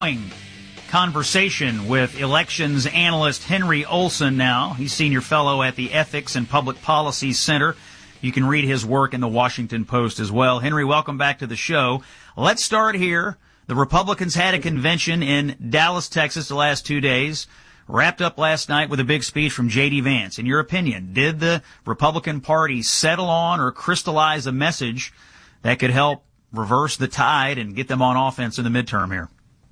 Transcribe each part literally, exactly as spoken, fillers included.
Conversation with elections analyst Henry Olsen now. He's senior fellow at the Ethics and Public Policy Center. You can read his work in the Washington Post as well. Henry, welcome back to the show. Let's start here. The Republicans had a convention in Dallas, Texas the last two days, wrapped up last night with a big speech from J D. Vance. In your opinion, did the Republican Party settle on or crystallize a message that could help reverse the tide and get them on offense in the midterm here?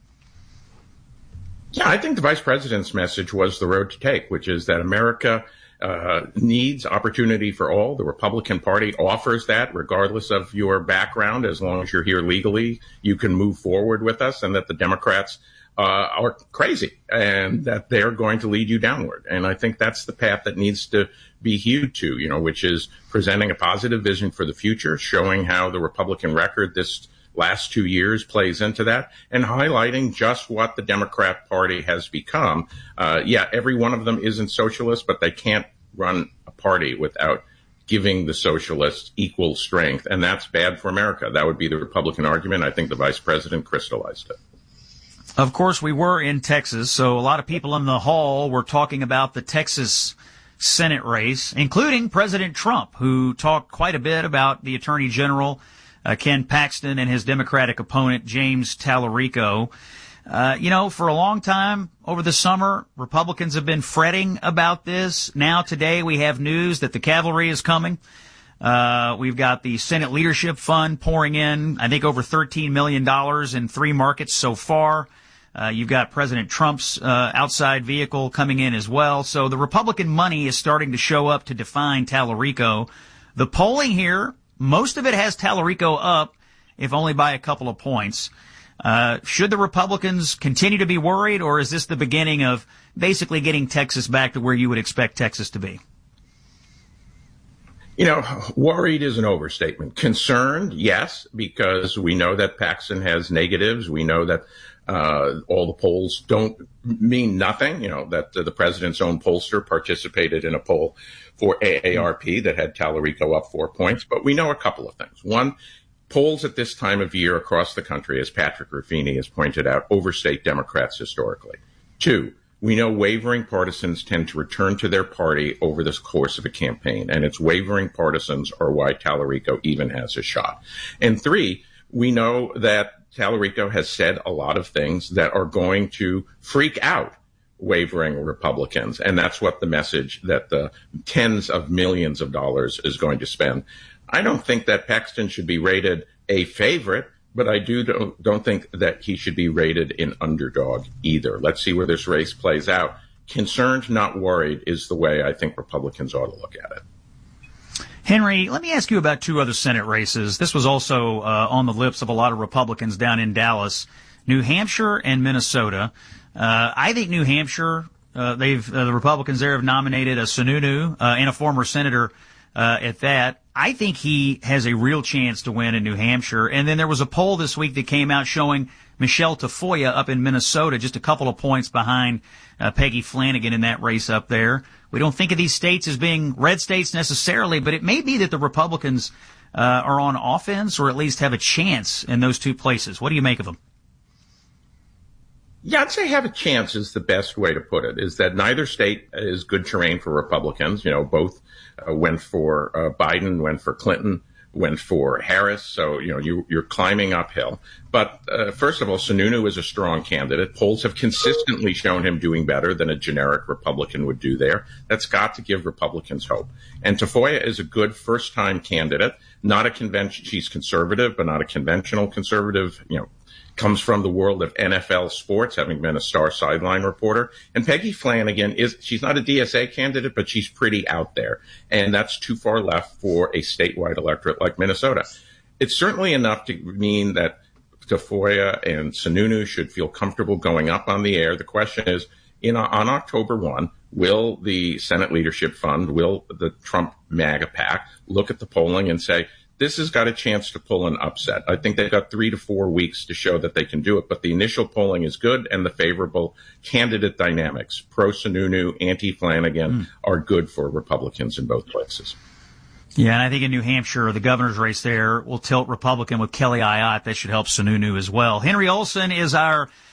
Yeah, I think the vice president's message was the road to take, which is that America uh, needs opportunity for all. The Republican Party offers that regardless of your background. As long as you're here legally, you can move forward with us, and that the Democrats uh, are crazy and that they're going to lead you downward. And I think that's the path that needs to be hewed to, you know, which is presenting a positive vision for the future, showing how the Republican record this last two years plays into that, and highlighting just what the Democrat Party has become. Uh, yeah, every one of them isn't socialist, but they can't run a party without giving the socialists equal strength, and that's bad for America. That would be the Republican argument. I think the vice president crystallized it. Of course, we were in Texas, so a lot of people in the hall were talking about the Texas Senate race, including President Trump, who talked quite a bit about the Attorney General Uh, Ken Paxton and his Democratic opponent, James Tallarico. Uh, you know, for a long time over the summer, Republicans have been fretting about this. Now today we have news that the cavalry is coming. Uh, we've got the Senate Leadership Fund pouring in, I think, over thirteen million dollars in three markets so far. Uh, you've got President Trump's uh, outside vehicle coming in as well. So the Republican money is starting to show up to define Tallarico. The polling here, most of it has Tallarico up, if only by a couple of points. Uh, should the Republicans continue to be worried, or is this the beginning of basically getting Texas back to where you would expect Texas to be? You know, worried is an overstatement. Concerned, yes, because we know that Paxton has negatives. We know that uh, all the polls don't mean nothing. You know, that uh, the president's own pollster participated in a poll for A A R P that had Tallarico up four points. But we know a couple of things. One, polls at this time of year across the country, as Patrick Ruffini has pointed out, overstate Democrats historically. Two, we know wavering partisans tend to return to their party over the course of a campaign, and it's wavering partisans are why Tallarico even has a shot. And three, we know that Tallarico has said a lot of things that are going to freak out wavering Republicans, and that's what the message that the tens of millions of dollars is going to spend. I don't think that Paxton should be rated a favorite, but I do don't, don't think that he should be rated an underdog either. Let's see where this race plays out. Concerned, not worried, is the way I think Republicans ought to look at it. Henry, let me ask you about two other Senate races. This was also uh, on the lips of a lot of Republicans down in Dallas, New Hampshire and Minnesota. Uh, I think New Hampshire, uh, they've, uh, the Republicans there have nominated a Sununu, uh, and a former senator, uh, at that. I think he has a real chance to win in New Hampshire. And then there was a poll this week that came out showing Michelle Tafoya up in Minnesota, just a couple of points behind, uh, Peggy Flanagan in that race up there. We don't think of these states as being red states necessarily, but it may be that the Republicans, uh, are on offense or at least have a chance in those two places. What do you make of them? Yeah, I'd say have a chance is the best way to put it, is that neither state is good terrain for Republicans. You know, both uh, went for uh, Biden, went for Clinton, went for Harris. So, you know, you, you're climbing uphill. But uh, first of all, Sununu is a strong candidate. Polls have consistently shown him doing better than a generic Republican would do there. That's got to give Republicans hope. And Tafoya is a good first-time candidate, not a convention. She's conservative, but not a conventional conservative, you know, comes from the world of N F L sports, having been a star sideline reporter. And Peggy Flanagan is, she's not a D S A candidate, but she's pretty out there. And that's too far left for a statewide electorate like Minnesota. It's certainly enough to mean that Tafoya and Sununu should feel comfortable going up on the air. The question is, in, on October first, will the Senate Leadership Fund, will the Trump MAGA PAC look at the polling and say, this has got a chance to pull an upset? I think they've got three to four weeks to show that they can do it, but the initial polling is good, and the favorable candidate dynamics, pro-Sununu, anti-Flanagan, mm. are good for Republicans in both places. Yeah, and I think in New Hampshire, the governor's race there will tilt Republican with Kelly Ayotte. That should help Sununu as well. Henry Olsen is our